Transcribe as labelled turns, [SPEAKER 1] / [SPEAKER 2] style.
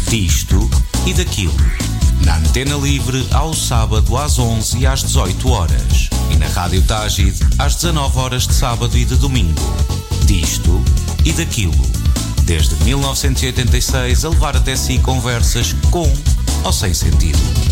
[SPEAKER 1] Disto e daquilo. Na Antena Livre, ao sábado às 11 e às 18 horas. E na Rádio Tágide, às 19 horas de sábado e de domingo. Disto e daquilo. Desde 1986 a levar até si conversas com ou sem sentido.